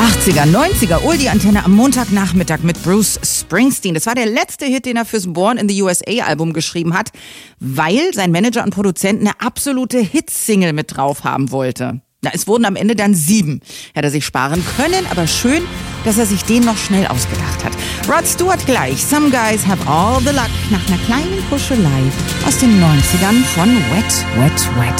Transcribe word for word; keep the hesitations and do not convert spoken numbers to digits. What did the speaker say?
achtziger, neunziger, Oldie-Antenne am Montagnachmittag mit Bruce Springsteen. Das war der letzte Hit, den er fürs Born in the U S A-Album geschrieben hat, weil sein Manager und Produzent eine absolute Hitsingle mit drauf haben wollte. Na, es wurden am Ende dann sieben. Hätte er sich sparen können, aber schön, dass er sich den noch schnell ausgedacht hat. Rod Stewart gleich. Some Guys Have All the Luck nach einer kleinen Kuschelei aus den neunzigern von Wet, Wet, Wet.